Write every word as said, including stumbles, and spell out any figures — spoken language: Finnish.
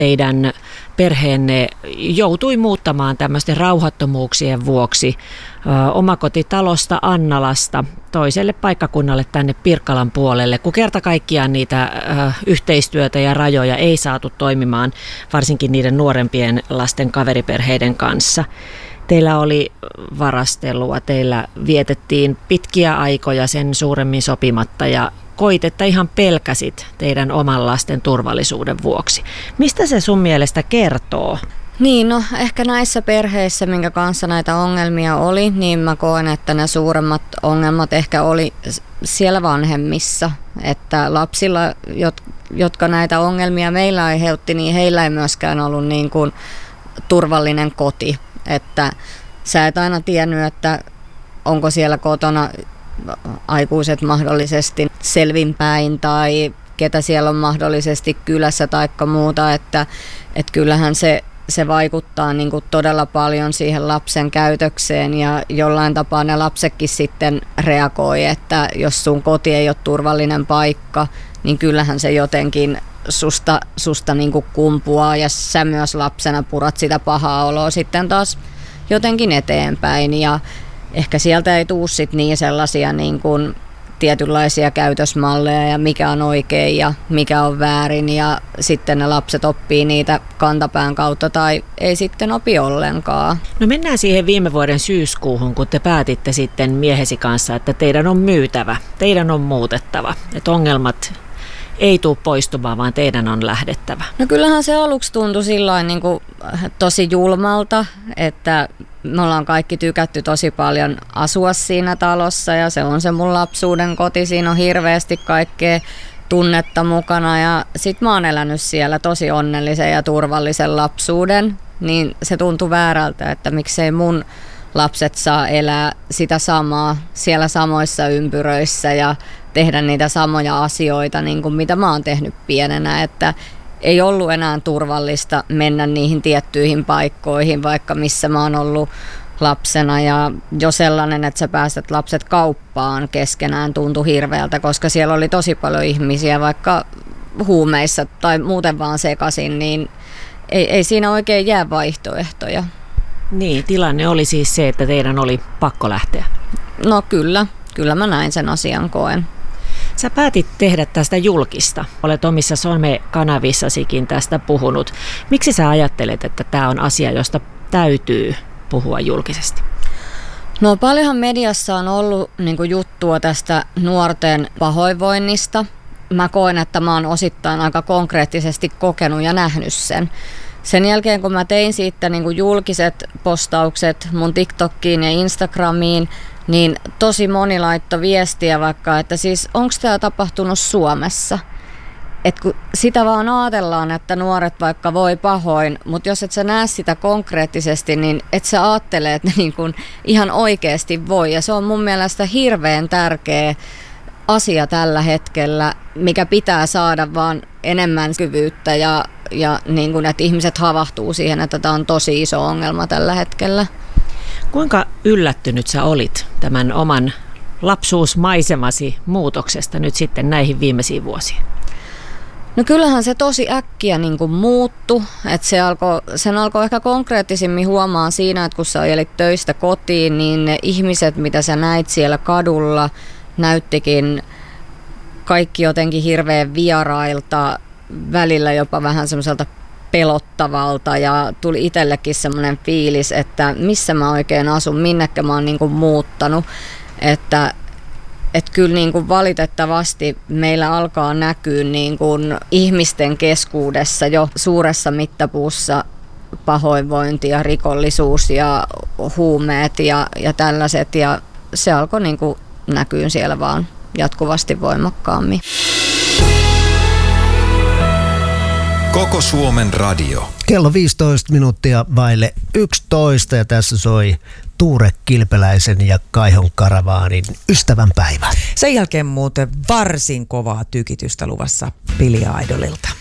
Teidän perheenne joutui muuttamaan tämmöisten rauhattomuuksien vuoksi ö, omakotitalosta Annalasta toiselle paikkakunnalle tänne Pirkkalan puolelle, kun kerta kaikkiaan niitä ö, yhteistyötä ja rajoja ei saatu toimimaan, varsinkin niiden nuorempien lasten kaveriperheiden kanssa. Teillä oli varastelua, teillä vietettiin pitkiä aikoja sen suuremmin sopimatta ja koit, että ihan pelkäsit teidän oman lasten turvallisuuden vuoksi. Mistä se sun mielestä kertoo? Niin, no ehkä näissä perheissä, minkä kanssa näitä ongelmia oli, niin mä koen, että ne suuremmat ongelmat ehkä oli siellä vanhemmissa. Että lapsilla, jotka näitä ongelmia meillä aiheutti, niin heillä ei myöskään ollut niin kuin turvallinen koti. Että sä et aina tiennyt, että onko siellä kotona aikuiset mahdollisesti selvinpäin tai ketä siellä on mahdollisesti kylässä tai muuta, että, että kyllähän se, se vaikuttaa niin kuin todella paljon siihen lapsen käytökseen ja jollain tapaa ne lapsetkin sitten reagoi, että jos sun koti ei ole turvallinen paikka, niin kyllähän se jotenkin susta, susta niin kuin kumpuaa ja sä myös lapsena purat sitä pahaa oloa sitten taas jotenkin eteenpäin ja ehkä sieltä ei tule sit niin sellaisia niin kuin tietynlaisia käytösmalleja ja mikä on oikein ja mikä on väärin ja sitten ne lapset oppii niitä kantapään kautta tai ei sitten opi ollenkaan. No mennään siihen viime vuoden syyskuuhun, kun te päätitte sitten miehesi kanssa, että teidän on myytävä, teidän on muutettava, että ongelmat ei tule poistumaan, vaan teidän on lähdettävä. No kyllähän se aluksi tuntui sillain niin kuin tosi julmalta, että me ollaan kaikki tykätty tosi paljon asua siinä talossa ja se on se mun lapsuuden koti. Siinä on hirveästi kaikkea tunnetta mukana ja sit mä oon elänyt siellä tosi onnellisen ja turvallisen lapsuuden. Niin se tuntui väärältä, että miksei mun lapset saa elää sitä samaa siellä samoissa ympyröissä ja tehdä niitä samoja asioita, niin kuin mitä mä oon tehnyt pienenä, että ei ollut enää turvallista mennä niihin tiettyihin paikkoihin, vaikka missä mä oon ollut lapsena. Ja jo sellainen, että sä päästät lapset kauppaan keskenään tuntui hirveältä, koska siellä oli tosi paljon ihmisiä, vaikka huumeissa tai muuten vaan sekaisin, niin ei, ei siinä oikein jää vaihtoehtoja. Niin, tilanne oli siis se, että teidän oli pakko lähteä. No kyllä, kyllä mä näin sen asian koen. Sä päätit tehdä tästä julkista. Olet omissa somekanavissasikin tästä puhunut. Miksi sä ajattelet, että tämä on asia, josta täytyy puhua julkisesti? No paljonhan mediassa on ollut niin kuin juttua tästä nuorten pahoinvoinnista. Mä koen, että mä oon osittain aika konkreettisesti kokenut ja nähnyt sen. Sen jälkeen, kun mä tein siitä niin kuin julkiset postaukset mun TikTokiin ja Instagramiin, niin tosi moni laittoi viestiä vaikka, että siis onko tämä tapahtunut Suomessa? Et kun sitä vaan ajatellaan, että nuoret vaikka voi pahoin, mutta jos et sä näe sitä konkreettisesti, niin et sä ajattele, että ne niin kuin ihan oikeasti voi. Ja se on mun mielestä hirveän tärkeä asia tällä hetkellä, mikä pitää saada vaan enemmän kyvyyttä ja, ja niin kuin, että ihmiset havahtuu siihen, että tämä on tosi iso ongelma tällä hetkellä. Kuinka yllättynyt sä olit tämän oman lapsuusmaisemasi muutoksesta nyt sitten näihin viimeisiin vuosiin? No kyllähän se tosi äkkiä niin kuin muuttui, että se alkoi, sen alkoi ehkä konkreettisimmin huomaa siinä, että kun sä ajelit töistä kotiin, niin ne ihmiset, mitä sä näit siellä kadulla, näyttikin kaikki jotenkin hirveän vierailta, välillä jopa vähän semmoiselta pelottavalta ja tuli itsellekin semmoinen fiilis, että missä mä oikein asun, minnekä mä oon niin kuin muuttanut, että että kyllä niin kuin valitettavasti meillä alkaa näkyä niin kuin ihmisten keskuudessa jo suuressa mittapuussa pahoinvointi ja rikollisuus ja huumeet ja, ja tällaiset ja se alkoi niin kuin näkyä siellä vaan jatkuvasti voimakkaammin. Koko Suomen radio. Kello viisitoista minuuttia vaille yksitoista ja tässä soi Tuure Kilpeläisen ja Kaihon Karavaanin ystävänpäivä. Sen jälkeen muuten varsin kovaa tykitystä luvassa Billy Idolilta.